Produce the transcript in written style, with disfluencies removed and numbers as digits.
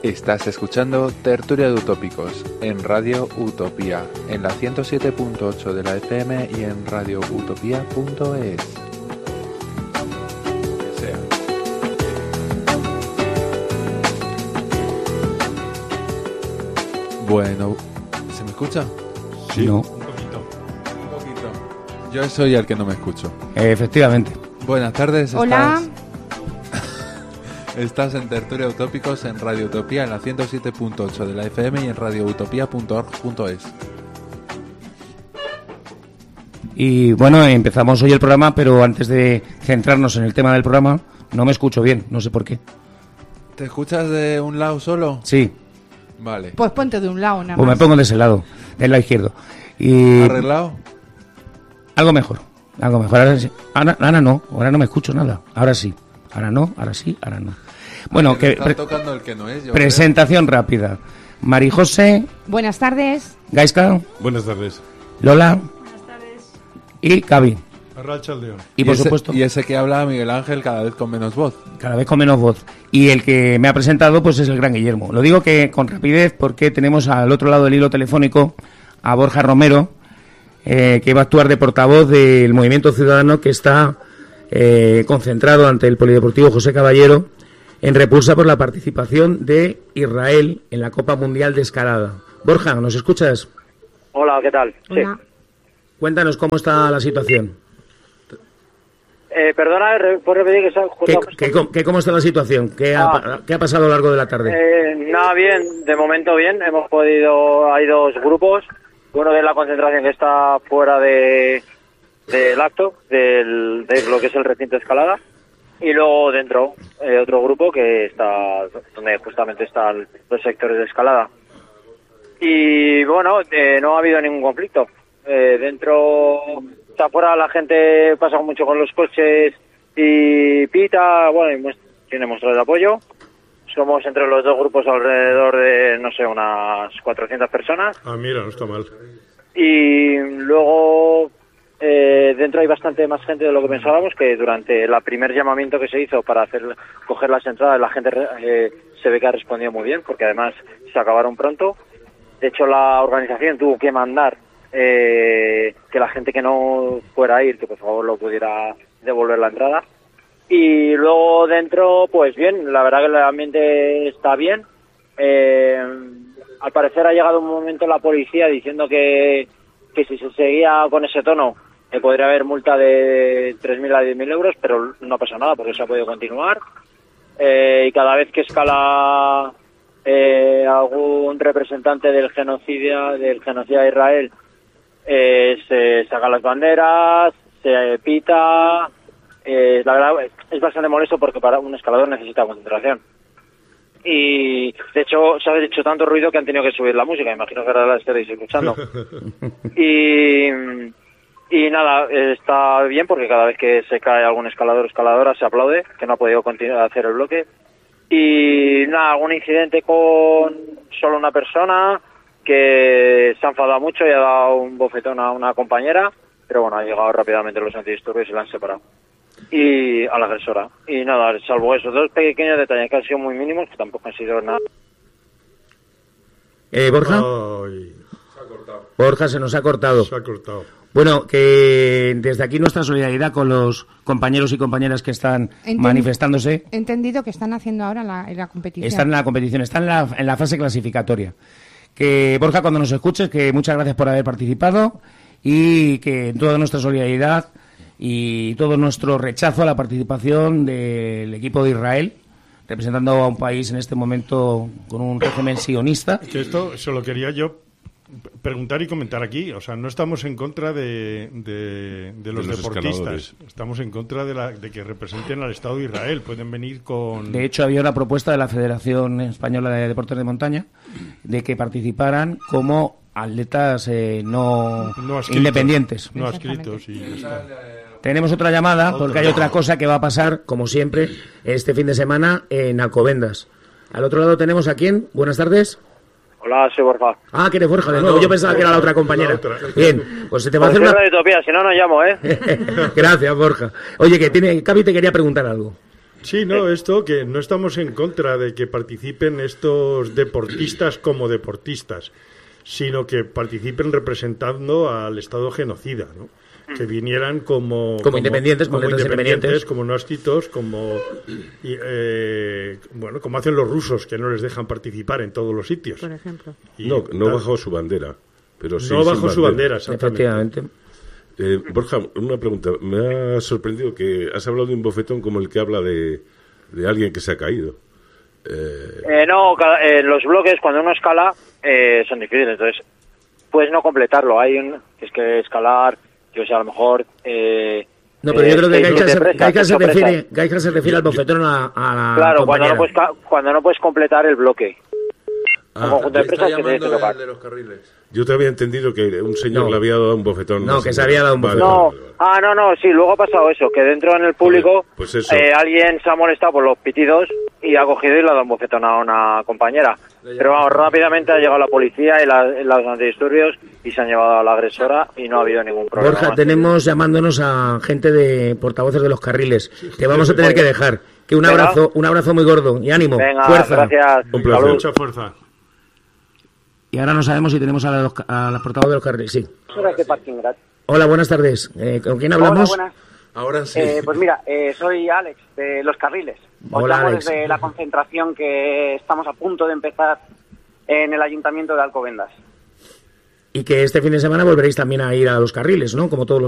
Estás escuchando Tertulia de Utópicos en Radio Utopía, en la 107.8 de la FM y en radioutopía.es. Bueno, ¿se me escucha? Sí, No. un poquito. Yo soy el que no me escucho. Efectivamente. Buenas tardes. Hola. Estás en Tertulia de Utópicos en Radio Utopía, en la 107.8 de la FM y en radioutopía.org.es. Y bueno, empezamos hoy el programa, pero antes de centrarnos en el tema del programa, no me escucho bien, no sé por qué. ¿Te escuchas de un lado solo? Sí, Vale. Pues ponte de un lado nada pues me más. pongo de ese lado, del lado izquierdo. Y ¿Arreglado? algo mejor, algo mejor. Ahora, sí. Ahora no me escucho nada. Ahora sí, ahora no, ahora sí, ahora no. Bueno, que Está tocando el que no es, yo presentación rápida. Marijose, Buenas tardes. Gaiska, Buenas tardes. Lola. Buenas tardes. Y Cavi. Arrachaldeón. Y por ese, supuesto, Y ese que habla Miguel Ángel cada vez con menos voz. cada vez con menos voz. Y el que me ha presentado pues es el gran Guillermo. Lo digo que con rapidez porque tenemos al otro lado del hilo telefónico a Borja Romero, que va a actuar de portavoz del Movimiento Ciudadano que está concentrado ante el Polideportivo José Caballero en repulsa por la participación de Israel en la Copa Mundial de Escalada. Borja, ¿nos escuchas? Hola, ¿qué tal? Hola. Cuéntanos cómo está la situación. Perdona, ¿puedes repetir que se ha cortado? ¿Cómo está la situación? ¿Qué ha pasado a lo largo de la tarde? Nada, bien, de momento bien. Hay dos grupos. Uno de la concentración que está fuera del acto, de lo que es el recinto de escalada. Y luego dentro, otro grupo que está donde justamente están los sectores de escalada. Y bueno, no ha habido ningún conflicto. Dentro, está afuera la gente pasa mucho con los coches y pita, bueno, y tiene muestras de apoyo. Somos entre los dos grupos alrededor de, no sé, unas 400 personas. Ah, mira, no está mal. Y luego dentro hay bastante más gente de lo que pensábamos, que durante el primer llamamiento que se hizo para coger las entradas, la gente se ve que ha respondido muy bien, porque además se acabaron pronto. De hecho, la organización tuvo que mandar que la gente que no fuera a ir, que por favor lo pudiera devolver la entrada. Y luego dentro, pues bien, la verdad que el ambiente está bien. Al parecer ha llegado un momento la policía diciendo que si se seguía con ese tono podría haber multa de 3.000 a 10.000 euros, pero no pasa nada porque se ha podido continuar. Y cada vez que escala algún representante del genocida de Israel, se sacan las banderas, se pita. La verdad es bastante molesto porque para un escalador necesita concentración. Y de hecho se ha hecho tanto ruido que han tenido que subir la música, imagino que ahora la estaréis escuchando. Y nada, está bien porque cada vez que se cae algún escalador o escaladora se aplaude, que no ha podido continuar a hacer el bloque. Y nada, algún incidente con solo una persona que se ha enfadado mucho y ha dado un bofetón a una compañera, pero bueno, han llegado rápidamente los antidisturbios y la han separado. Y a la agresora. Y nada, salvo esos dos pequeños detalles que han sido muy mínimos, que tampoco han sido nada. ¿Borja? Ay, Borja, se nos ha cortado. se ha cortado. Bueno, que desde aquí nuestra solidaridad con los compañeros y compañeras que están manifestándose. He entendido que están haciendo ahora la competición. Están en la competición, están en la fase clasificatoria. Que Borja, cuando nos escuches, que muchas gracias por haber participado y que toda nuestra solidaridad y todo nuestro rechazo a la participación del equipo de Israel, representando a un país en este momento con un régimen sionista. Que esto se lo quería yo preguntar y comentar aquí. O sea, no estamos en contra de los deportistas. Escaladores. Estamos en contra de que representen al Estado de Israel. Pueden venir con... De hecho, había una propuesta de la Federación Española de Deportes de Montaña de que participaran como atletas no adscritos, independientes. No adscritos y ya está. Tenemos otra llamada porque hay otra cosa que va a pasar, como siempre, este fin de semana en Alcobendas. Al otro lado tenemos a quién. Buenas tardes. Hola, soy Borja. Ah, que eres Borja de nuevo. Yo pensaba que era la otra compañera. La otra. Bien, pues se te va a Pues hacer soy una... Radio Utopía, si no, no llamo, ¿eh? Gracias, Borja. Oye, que Cavi te quería preguntar algo. Sí, no, esto que no estamos en contra de que participen estos deportistas como deportistas, sino que participen representando al Estado genocida, ¿no? Que vinieran como independientes, como independientes, como no adscritos, como como hacen los rusos, que no les dejan participar en todos los sitios. Por ejemplo. No bajo su bandera, pero sí no bajo su bandera, exactamente. Efectivamente. Borja, una pregunta. Me ha sorprendido que has hablado de un bofetón como el que habla de alguien que se ha caído. No, los bloques cuando uno escala son difíciles, entonces puedes no completarlo. Es que escalar, yo sé, a lo mejor... no, pero yo creo que Gaika se refiere al bofetón a la claro, compañera. cuando no puedes completar el bloque. Un conjunto de empresas que tienes que tocar. de los carriles. Yo te había entendido que un señor le había dado un bofetón. No, que se había dado un bofetón. No, sí, luego ha pasado eso, que dentro en el público pues eso. Alguien se ha molestado por los pitidos y ha cogido y le ha dado un bofetón a una compañera. Pero vamos, rápidamente ha llegado la policía y los antidisturbios y se han llevado a la agresora y no ha habido ningún problema. Borja, tenemos llamándonos a gente de portavoces de los carriles, que vamos a tener que dejar. Que un abrazo muy gordo y ánimo, venga, fuerza. Gracias. Un placer. Mucha fuerza. Y ahora no sabemos si tenemos a la portavoz de los carriles. Sí. De Hola, buenas tardes. ¿Con quién hablamos? Hola, buenas. Ahora sí. Pues mira, soy Alex, de Los Carriles. Os Hola, llamo Alex. desde la concentración que estamos a punto de empezar en el Ayuntamiento de Alcobendas. Y que este fin de semana volveréis también a ir a los carriles, ¿no? Como todos los